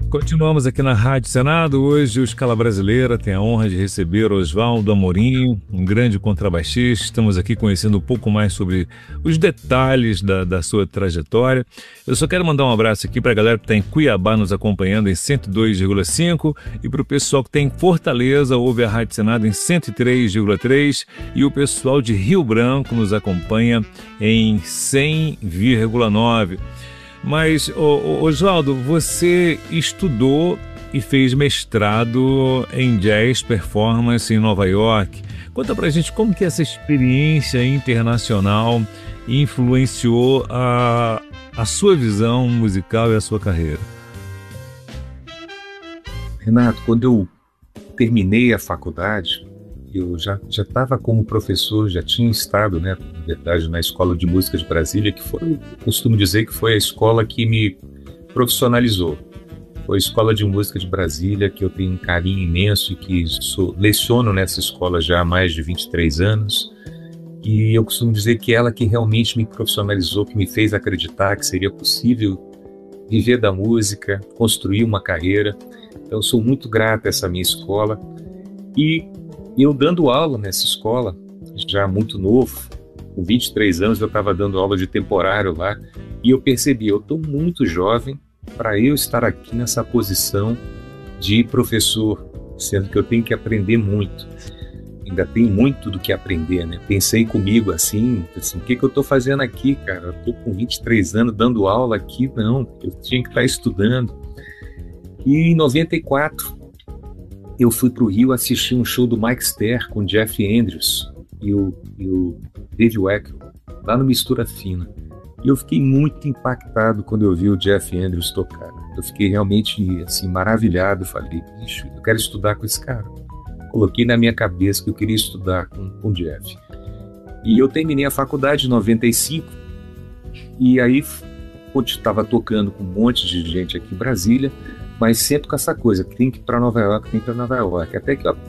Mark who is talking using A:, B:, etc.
A: Continuamos aqui na Rádio Senado. Hoje o Escala Brasileira tem a honra de receber Oswaldo Amorim, um grande contrabaixista. Estamos aqui conhecendo um pouco mais sobre os detalhes da sua trajetória. Eu só quero mandar um abraço aqui para a galera que está em Cuiabá nos acompanhando em 102,5 e para o pessoal que está em Fortaleza, ouve a Rádio Senado em 103,3 e o pessoal de Rio Branco nos acompanha em 100,9. Mas, Oswaldo, você estudou e fez mestrado em Jazz Performance em Nova York. Conta pra gente como que essa experiência internacional influenciou a sua visão musical e a sua carreira.
B: Renato, quando eu terminei a faculdade, eu já estava como professor, já tinha estado, né, na verdade, na Escola de Música de Brasília, que foi, costumo dizer que foi a escola que me profissionalizou. Foi a Escola de Música de Brasília, que eu tenho um carinho imenso e que leciono nessa escola já há mais de 23 anos. E eu costumo dizer que ela que realmente me profissionalizou, que me fez acreditar que seria possível viver da música, construir uma carreira. Então, eu sou muito grato a essa minha escola. E eu dando aula nessa escola, já muito novo, com 23 anos eu estava dando aula de temporário lá, e eu percebi, eu estou muito jovem para eu estar aqui nessa posição de professor, sendo que eu tenho que aprender muito. Ainda tem muito do que aprender, né? Pensei comigo assim, o que eu estou fazendo aqui, cara? Eu estou com 23 anos dando aula aqui, não, eu tinha que estar estudando. E em 94, eu fui para o Rio assistir um show do Mike Starr com Jeff Andrews e o Dave Weckl, lá no Mistura Fina. E eu fiquei muito impactado quando eu vi o Jeff Andrews tocar. Eu fiquei realmente assim, maravilhado. Falei, bicho, eu quero estudar com esse cara. Coloquei na minha cabeça que eu queria estudar com o Jeff. E eu terminei a faculdade em 95 e aí estava tocando com um monte de gente aqui em Brasília, mas sempre com essa coisa, que tem que ir para Nova York, tem que ir para Nova York. Até que eu